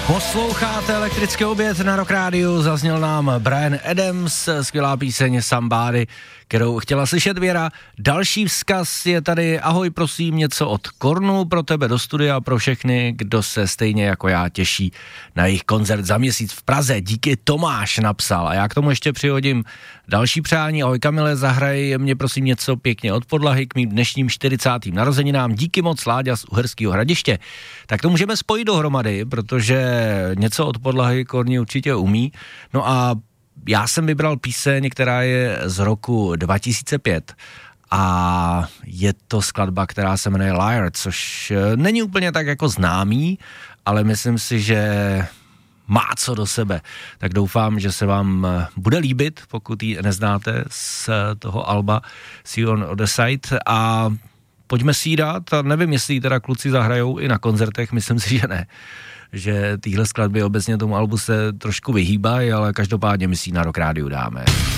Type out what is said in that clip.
Posloucháte Elektrický oběd na Rock Rádiu, zazněl nám Bryan Adams, skvělá píseň Somebody, kterou chtěla slyšet Věra. Další vzkaz je tady, ahoj, prosím, něco od Kornu pro tebe do studia, pro všechny, kdo se stejně jako já těší na jejich koncert za měsíc v Praze. Díky, Tomáš napsal. A já k tomu ještě přihodím další přání. Ahoj Kamile, zahraj mě prosím něco pěkně od podlahy k mým dnešním 40. narozeninám. Díky moc, Láďa z Uherského Hradiště. Tak to můžeme spojit dohromady, protože něco od podlahy Korni určitě umí. No a já jsem vybral píseň, která je z roku 2005 a je to skladba, která se jmenuje Liar, což není úplně tak jako známý, ale myslím si, že má co do sebe. Tak doufám, že se vám bude líbit, pokud ji neznáte z toho alba See You on the Side, a pojďme si ji dát a nevím, jestli ji teda kluci zahrajou i na koncertech, myslím si, že ne. Že týhle skladby obecně tomu albu se trošku vyhýbají, ale každopádně my si ji na Rock Rádiu dáme.